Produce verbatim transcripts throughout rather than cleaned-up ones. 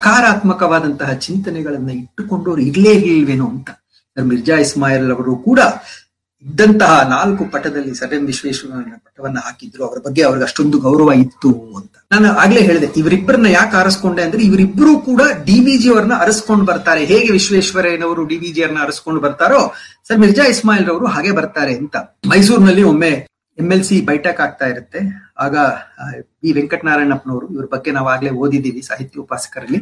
ಸಕಾರಾತ್ಮಕವಾದಂತಹ ಚಿಂತನೆಗಳನ್ನ ಇಟ್ಟುಕೊಂಡವ್ರು ಇರ್ಲೇ ಇರ್ಲಿಲ್ವೇನೋ ಅಂತ. ಸರ್ ಮಿರ್ಜಾ ಇಸ್ಮಾಯಿಲ್ ಅವರು ಕೂಡ ಇದ್ದಂತಹ ನಾಲ್ಕು ಪಟದಲ್ಲಿ ಸರ್ ಎಂ ವಿಶ್ವೇಶ್ವರಯ್ಯನ ಪಟವನ್ನ ಹಾಕಿದ್ರು. ಅವರ ಬಗ್ಗೆ ಅವ್ರಿಗೆ ಅಷ್ಟೊಂದು ಗೌರವ ಇತ್ತು ಅಂತ ನಾನು ಆಗ್ಲೇ ಹೇಳಿದೆ. ಇವರಿಬ್ಬರನ್ನ ಯಾಕೆ ಆರಿಸ್ಕೊಂಡೆ ಅಂದ್ರೆ ಇವರಿಬ್ಬರು ಕೂಡ ಡಿ ವಿ ಜಿ ಅವರನ್ನ ಅರಸ್ಕೊಂಡು ಬರ್ತಾರೆ. ಹೇಗೆ ವಿಶ್ವೇಶ್ವರಯ್ಯನವರು ಡಿ ವಿ ಜಿ ಅವರನ್ನ ಅರಸ್ಕೊಂಡು ಬರ್ತಾರೋ ಸರ್ ಮಿರ್ಜಾ ಇಸ್ಮಾಯಿಲ್ ಅವರು ಹಾಗೆ ಬರ್ತಾರೆ ಅಂತ. ಮೈಸೂರಿನಲ್ಲಿ ಒಮ್ಮೆ ಎಂ ಎಲ್ ಸಿ ಬೈಠಕ್ ಆಗ್ತಾ ಇರುತ್ತೆ. ಆಗ ಬಿ ವೆಂಕಟನಾರಾಯಣಪ್ಪನವರು, ಇವ್ರ ಬಗ್ಗೆ ನಾವು ಆಗ್ಲೇ ಓದಿದ್ದೀವಿ ಸಾಹಿತ್ಯ ಉಪಾಸಕರಲ್ಲಿ.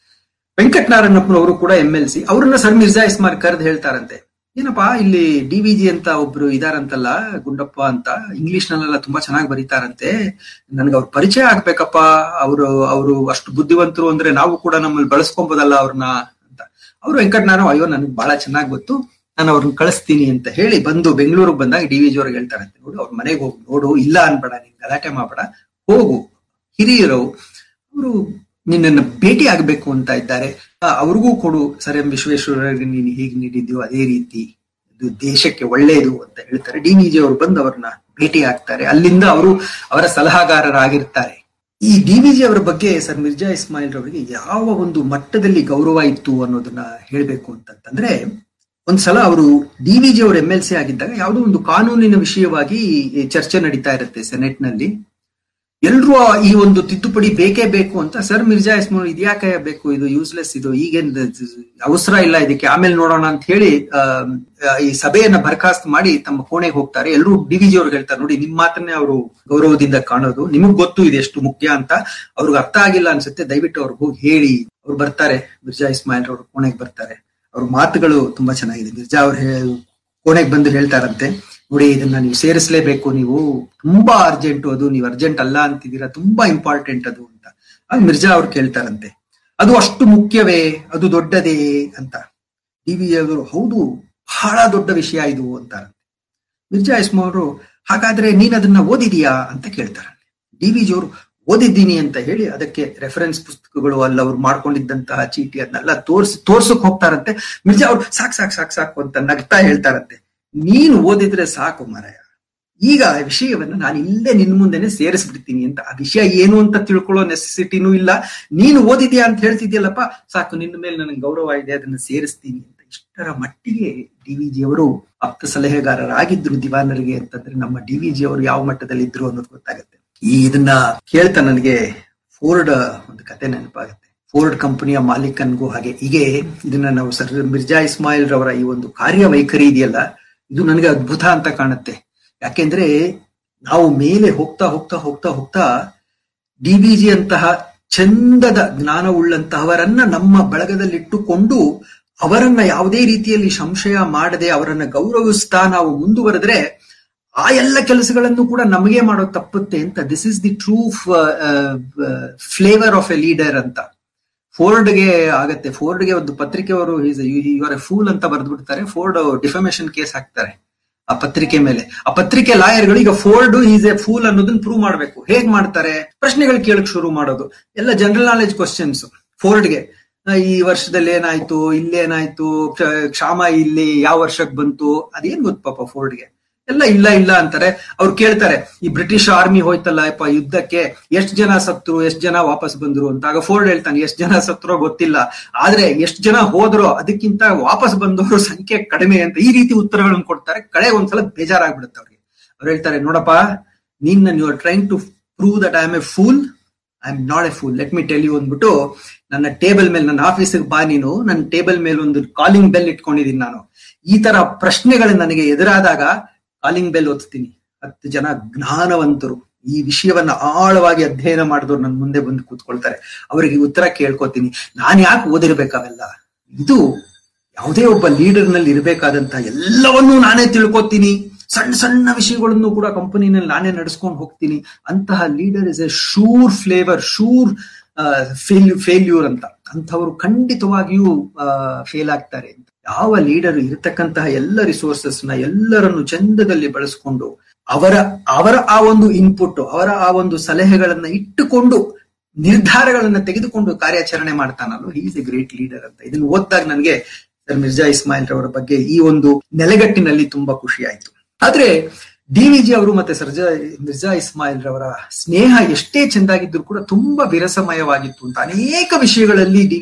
ವೆಂಕಟನಾರಾಯಣಪ್ಪನವರು ಕೂಡ ಎಂ ಎಲ್ ಸಿ, ಅವ್ರನ್ನ ಸರ್ ಮಿರ್ಜಾ ಇಸ್ಮಾಯಿಲ್ ಕರೆದು ಹೇಳ್ತಾರಂತೆ, ಏನಪ್ಪಾ ಇಲ್ಲಿ ಡಿ ವಿ ಜಿ ಅಂತ ಒಬ್ರು ಇದಾರಂತಲ್ಲ ಗುಂಡಪ್ಪ ಅಂತ, ಇಂಗ್ಲಿಷ್ ನಲ್ಲೆಲ್ಲ ತುಂಬಾ ಚೆನ್ನಾಗಿ ಬರೀತಾರಂತೆ, ನನ್ಗೆ ಅವ್ರ ಪರಿಚಯ ಆಗ್ಬೇಕಪ್ಪ, ಅವರು ಅವರು ಅಷ್ಟು ಬುದ್ಧಿವಂತರು ಅಂದ್ರೆ ನಾವು ಕೂಡ ನಮ್ಮಲ್ಲಿ ಬಳಸ್ಕೊಬೋದಲ್ಲ ಅವ್ರನ್ನ ಅಂತ. ಅವ್ರು ವೆಂಕಟನಾರಾಯಣ, ಅಯ್ಯೋ ನನ್ಗೆ ಬಹಳ ಚೆನ್ನಾಗಿ ಗೊತ್ತು, ನಾನು ಅವ್ರನ್ನ ಕಳಿಸ್ತೀನಿ ಅಂತ ಹೇಳಿ ಬಂದು ಬೆಂಗಳೂರಿಗೆ ಬಂದಾಗ ಡಿ ವಿ ಜಿ ಅವ್ರಿಗೆ ಹೇಳ್ತಾರಂತೆ, ನೋಡು ಅವ್ರ ಮನೆಗೆ ಹೋಗಿ ನೋಡು, ಇಲ್ಲ ಅನ್ಬೇಡ, ನೀನ್ ಗಲಾಟೆ ಮಾಡಬೇಡ, ಹೋಗು, ಹಿರಿಯರು ಅವರು ನಿನ್ನನ್ನು ಭೇಟಿ ಆಗ್ಬೇಕು ಅಂತ ಇದ್ದಾರೆ, ಅವ್ರಿಗೂ ಕೊಡು ಸರ್ ಎಂ ವಿಶ್ವೇಶ್ವರಯ್ಯನಿಗೆ ನೀನು ಹೇಗೆ ನೀಡಿದ್ಯೋ ಅದೇ ರೀತಿ, ಇದು ದೇಶಕ್ಕೆ ಒಳ್ಳೆಯದು ಅಂತ ಹೇಳ್ತಾರೆ. ಡಿ ವಿ ಜಿ ಅವರು ಬಂದು ಅವ್ರನ್ನ ಭೇಟಿ ಆಗ್ತಾರೆ. ಅಲ್ಲಿಂದ ಅವರು ಅವರ ಸಲಹಾಗಾರರಾಗಿರ್ತಾರೆ. ಈ ಡಿ ವಿ ಜಿ ಅವರ ಬಗ್ಗೆ ಸರ್ ಮಿರ್ಜಾ ಇಸ್ಮಾಯಿಲ್ ಅವರಿಗೆ ಯಾವ ಒಂದು ಮಟ್ಟದಲ್ಲಿ ಗೌರವ ಇತ್ತು ಅನ್ನೋದನ್ನ ಹೇಳ್ಬೇಕು ಅಂತಂದ್ರೆ, ಒಂದ್ಸಲ ಅವರು ಡಿ ವಿ ಜಿ ಅವರು ಎಂ ಎಲ್ ಸಿ ಆಗಿದ್ದಾಗ ಯಾವುದೋ ಒಂದು ಕಾನೂನಿನ ವಿಷಯವಾಗಿ ಚರ್ಚೆ ನಡೀತಾ ಇರುತ್ತೆ ಸೆನೆಟ್ ನಲ್ಲಿ. ಎಲ್ರೂ ಈ ಒಂದು ತಿದ್ದುಪಡಿ ಬೇಕೇ ಬೇಕು ಅಂತ. ಸರ್ ಮಿರ್ಜಾ ಇಸ್ಮಾಯಿಲ್ ಇದ್ಯಾಕೆ ಬೇಕು, ಇದು ಯೂಸ್ಲೆಸ್, ಇದು ಈಗೇನ್ ಅವಸರ ಇಲ್ಲ ಇದಕ್ಕೆ, ಆಮೇಲೆ ನೋಡೋಣ ಅಂತ ಹೇಳಿ ಅಹ್ ಈ ಸಭೆಯನ್ನ ಬರ್ಖಾಸ್ತ್ ಮಾಡಿ ತಮ್ಮ ಕೋಣೆಗೆ ಹೋಗ್ತಾರೆ. ಎಲ್ಲರೂ ಡಿ ವಿ ಜಿ ಅವ್ರಿಗೆ ಹೇಳ್ತಾರೆ, ನೋಡಿ ನಿಮ್ ಮಾತನ್ನೇ ಅವರು ಗೌರವದಿಂದ ಕಾಣೋದು, ನಿಮಗ್ ಗೊತ್ತು ಇದು ಎಷ್ಟು ಮುಖ್ಯ ಅಂತ, ಅವ್ರಿಗೆ ಅರ್ಥ ಆಗಿಲ್ಲ ಅನ್ಸುತ್ತೆ, ದಯವಿಟ್ಟು ಅವ್ರಿಗೆ ಹೋಗಿ ಹೇಳಿ. ಅವ್ರು ಬರ್ತಾರೆ, ಮಿರ್ಜಾ ಇಸ್ಮಾಯಿಲ್ ಅವ್ರ ಕೋಣೆಗೆ ಬರ್ತಾರೆ. ಅವ್ರ ಮಾತುಗಳು ತುಂಬಾ ಚೆನ್ನಾಗಿದೆ. ಮಿರ್ಜಾ ಅವ್ರು ಕೋಣೆಗೆ ಬಂದು ಹೇಳ್ತಾರಂತೆ, ನೋಡಿ ಇದನ್ನ ನೀವು ಸೇರಿಸಲೇಬೇಕು, ನೀವು ತುಂಬಾ ಅರ್ಜೆಂಟ್, ಅದು ನೀವು ಅರ್ಜೆಂಟ್ ಅಲ್ಲ ಅಂತಿದ್ದೀರಾ, ತುಂಬಾ ಇಂಪಾರ್ಟೆಂಟ್ ಅದು ಅಂತ. ಆಗ ಮಿರ್ಜಾ ಅವ್ರು ಕೇಳ್ತಾರಂತೆ, ಅದು ಅಷ್ಟು ಮುಖ್ಯವೇ, ಅದು ದೊಡ್ಡದೇ ಅಂತ. ಡಿ ವಿ ಜಿ ಅವರು, ಹೌದು ಬಹಳ ದೊಡ್ಡ ವಿಷಯ ಇದು ಅಂತಾರಂತೆ. ಮಿರ್ಜಾ ಇಸ್ಮಾಯಿಲ್ ಅವರು, ಹಾಗಾದ್ರೆ ನೀನ್ ಅದನ್ನ ಓದಿದೀಯಾ ಅಂತ ಕೇಳ್ತಾರಂತೆ. ಡಿ ವಿ ಜಿ ಅವರು ಓದಿದ್ದೀನಿ ಅಂತ ಹೇಳಿ ಅದಕ್ಕೆ ರೆಫರೆನ್ಸ್ ಪುಸ್ತಕಗಳು ಅಲ್ಲ ಅವ್ರು ಮಾಡ್ಕೊಂಡಿದ್ದಂತಹ ಚೀಟಿ ಅದನ್ನೆಲ್ಲ ತೋರ್ಸಿ ತೋರ್ಸಕ್ ಹೋಗ್ತಾರಂತೆ. ಮಿರ್ಜಾ ಅವ್ರು ಸಾಕ್ ಸಾಕ್ ಸಾಕ್ ಸಾಕು ಅಂತ ನಗ್ತಾ ಹೇಳ್ತಾರಂತೆ, ನೀನು ಓದಿದ್ರೆ ಸಾಕು ಮಾರಾಯ, ಈಗ ವಿಷಯವನ್ನ ನಾನು ಇಲ್ಲೇ ನಿನ್ ಮುಂದೆನೆ ಸೇರಿಸ್ಬಿಡ್ತೀನಿ ಅಂತ. ಆ ವಿಷಯ ಏನು ಅಂತ ತಿಳ್ಕೊಳ್ಳೋ ನೆಸೆಸಿಟಿನೂ ಇಲ್ಲ, ನೀನು ಓದಿದ್ಯಾ ಅಂತ ಹೇಳ್ತಿದ್ಯಲ್ಲಪ್ಪ, ಸಾಕು, ನಿನ್ನ ಮೇಲೆ ನನಗೆ ಗೌರವ ಇದೆ, ಅದನ್ನ ಸೇರಿಸ್ತೀನಿ ಅಂತ. ಇಷ್ಟರ ಮಟ್ಟಿಗೆ ಡಿ ವಿ ಜಿ ಅವರು ಆಪ್ತ ಸಲಹೆಗಾರರಾಗಿದ್ರು ದಿವಾನರಿಗೆ ಅಂತಂದ್ರೆ ನಮ್ಮ ಡಿ ವಿ ಜಿ ಅವರು ಯಾವ ಮಟ್ಟದಲ್ಲಿ ಇದ್ರು ಅನ್ನೋದು ಗೊತ್ತಾಗುತ್ತೆ. ಈ ಇದನ್ನ ಕೇಳ್ತಾ ನನಗೆ ಫೋರ್ಡ್ ಒಂದು ಕತೆ ನೆನಪಾಗುತ್ತೆ. ಫೋರ್ಡ್ ಕಂಪನಿಯ ಮಾಲೀಕನ್ಗೂ ಹಾಗೆ ಹೀಗೆ ಇದನ್ನ ನಾವು ಸರ್ ಮಿರ್ಜಾ ಇಸ್ಮಾಯಿಲ್ ರವರ ಈ ಒಂದು ಕಾರ್ಯವೈಖರಿ ಇದೆಯಲ್ಲ, ಇದು ನನಗೆ ಅದ್ಭುತ ಅಂತ ಕಾಣುತ್ತೆ. ಯಾಕೆಂದ್ರೆ ನಾವು ಮೇಲೆ ಹೋಗ್ತಾ ಹೋಗ್ತಾ ಹೋಗ್ತಾ ಹೋಗ್ತಾ ಡಿ ವಿ ಜಿ ಅಂತಹ ಚಂದದ ಜ್ಞಾನವುಳ್ಳಂತಹವರನ್ನ ನಮ್ಮ ಬಳಗದಲ್ಲಿಟ್ಟುಕೊಂಡು ಅವರನ್ನ ಯಾವುದೇ ರೀತಿಯಲ್ಲಿ ಸಂಶಯ ಮಾಡದೆ ಅವರನ್ನ ಗೌರವಿಸ್ತಾ ನಾವು ಮುಂದುವರೆದ್ರೆ ಆ ಎಲ್ಲ ಕೆಲಸಗಳನ್ನು ಕೂಡ ನಮಗೆ ಮಾಡೋದು ತಪ್ಪುತ್ತೆ ಅಂತ. This is the true flavour of A leader ಅಂತ ಫೋರ್ಡ್ಗೆ ಆಗತ್ತೆ. ಫೋರ್ಡ್ಗೆ ಒಂದು ಪತ್ರಿಕೆಯವರು ಇವರ ಫೂಲ್ ಅಂತ ಬರೆದ್ಬಿಡ್ತಾರೆ. ಫೋರ್ಡ್ ಡಿಫಮೇಷನ್ ಕೇಸ್ ಹಾಕ್ತಾರೆ ಆ ಪತ್ರಿಕೆ ಮೇಲೆ. ಆ ಪತ್ರಿಕೆ ಲಾಯರ್ಗಳು ಈಗ ಫೋರ್ಡ್ ಈಸ್ ಎ ಫೂಲ್ ಅನ್ನೋದನ್ನ ಪ್ರೂವ್ ಮಾಡ್ಬೇಕು. ಹೇಗ್ ಮಾಡ್ತಾರೆ? ಪ್ರಶ್ನೆಗಳು ಕೇಳಕ್ ಶುರು ಮಾಡೋದು, ಎಲ್ಲ ಜನರಲ್ ನಾಲೆಜ್ ಕ್ವಶನ್ಸ್. ಫೋರ್ಡ್ಗೆ ಈ ವರ್ಷದಲ್ಲಿ ಏನಾಯ್ತು, ಇಲ್ಲೇನಾಯ್ತು, ಕ್ಷಾಮ ಇಲ್ಲಿ ಯಾವ ವರ್ಷಕ್ಕೆ ಬಂತು, ಅದೇನ್ ಗೊತ್ತು ಪಾಪ ಫೋರ್ಡ್ಗೆ. ಎಲ್ಲ ಇಲ್ಲ ಇಲ್ಲ ಅಂತಾರೆ. ಅವ್ರು ಕೇಳ್ತಾರೆ, ಈ ಬ್ರಿಟಿಷ್ ಆರ್ಮಿ ಹೋಯ್ತಲ್ಲ ಯಪ್ಪ ಯುದ್ಧಕ್ಕೆ, ಎಷ್ಟ್ ಜನ ಸತ್ರು, ಎಷ್ಟ್ ಜನ ವಾಪಸ್ ಬಂದ್ರು ಅಂತ. ಆಗ ಫೋರ್ಡ್ ಹೇಳ್ತಾನೆ, ಎಷ್ಟ್ ಜನ ಸತ್ರೋ ಗೊತ್ತಿಲ್ಲ, ಆದ್ರೆ ಎಷ್ಟ್ ಜನ ಹೋದ್ರೋ ಅದಕ್ಕಿಂತ ವಾಪಸ್ ಬಂದವರು ಸಂಖ್ಯೆ ಕಡಿಮೆ ಅಂತ. ಈ ರೀತಿ ಉತ್ತರಗಳನ್ನು ಕೊಡ್ತಾರೆ. ಕಡೆ ಒಂದ್ಸಲ ಬೇಜಾರಾಗ್ಬಿಡುತ್ತೆ ಅವ್ರಿಗೆ. ಅವ್ರು ಹೇಳ್ತಾರೆ, ನೋಡಪ್ಪ, ನೀನ್ you are trying to prove that I am A pool, I am not A pool, let me tell you ಅಂದ್ಬಿಟ್ಟು ನನ್ನ ಟೇಬಲ್ ಮೇಲೆ, ನನ್ನ ಆಫೀಸಿಗೆ ಬಾ ನೀನು, ನನ್ನ ಟೇಬಲ್ ಮೇಲೆ ಒಂದು ಕಾಲಿಂಗ್ ಬೆಲ್ ಇಟ್ಕೊಂಡಿದ್ದೀನಿ ನಾನು. ಈ ತರ ಪ್ರಶ್ನೆಗಳು ನನಗೆ ಎದುರಾದಾಗ ಕಾಲಿಂಗ್ ಬೆಲ್ ಒತ್ತೀನಿ. ಹತ್ತು ಜನ ಜ್ಞಾನವಂತರು ಈ ವಿಷಯವನ್ನ ಆಳವಾಗಿ ಅಧ್ಯಯನ ಮಾಡಿದವ್ರು ನನ್ನ ಮುಂದೆ ಬಂದು ಕೂತ್ಕೊಳ್ತಾರೆ. ಅವರಿಗೆ ಉತ್ತರ ಕೇಳ್ಕೊತೀನಿ. ನಾನ್ ಯಾಕೆ ಓದಿರ್ಬೇಕಾವೆಲ್ಲ? ಇದು ಯಾವುದೇ ಒಬ್ಬ ಲೀಡರ್ ನಲ್ಲಿ ಇರಬೇಕಾದಂತಹ ಎಲ್ಲವನ್ನೂ ನಾನೇ ತಿಳ್ಕೊತೀನಿ. ಸಣ್ಣ ಸಣ್ಣ ವಿಷಯಗಳನ್ನು ಕೂಡ ಕಂಪನಿನಲ್ಲಿ ನಾನೇ ನಡೆಸ್ಕೊಂಡು ಹೋಗ್ತೀನಿ. ಅಂತಹ leader is A sure flavour, sure fail failure ಅಂತ. ಅಂಥವ್ರು ಖಂಡಿತವಾಗಿಯೂ ಫೇಲ್ ಆಗ್ತಾರೆ ಅಂತ. ಯಾವ ಲೀಡರ್ ಇರತಕ್ಕಂತಹ ಎಲ್ಲ ರಿಸೋರ್ಸಸ್ ನ ಎಲ್ಲರನ್ನು ಚಂದದಲ್ಲಿ ಬಳಸಿಕೊಂಡು ಅವರ ಅವರ ಆ ಒಂದು ಇನ್ಪುಟ್, ಅವರ ಆ ಒಂದು ಸಲಹೆಗಳನ್ನ ಇಟ್ಟುಕೊಂಡು ನಿರ್ಧಾರಗಳನ್ನ ತೆಗೆದುಕೊಂಡು ಕಾರ್ಯಾಚರಣೆ ಮಾಡ್ತಾನಲ್ಲ, he is A great leader ಅಂತ. ಇದನ್ನು ಓದಿದಾಗ ನನಗೆ ಸರ್ ಮಿರ್ಜಾ ಇಸ್ಮಾಯಿಲ್ ರವರ ಬಗ್ಗೆ ಈ ಒಂದು ನೆಲೆಗಟ್ಟಿನಲ್ಲಿ ತುಂಬಾ ಖುಷಿ ಆಯ್ತು. ಆದ್ರೆ ಡಿ ವಿ ಜಿ ಅವರು ಮತ್ತೆ ಸರ್ಜಾ ಮಿರ್ಜಾ ಇಸ್ಮಾಯಿಲ್ ರವರ ಸ್ನೇಹ ಎಷ್ಟೇ ಚೆಂದಾಗಿದ್ರು ಕೂಡ ತುಂಬಾ ವಿರಸಮಯವಾಗಿತ್ತು ಅಂತ ಅನೇಕ ವಿಷಯಗಳಲ್ಲಿ ಡಿ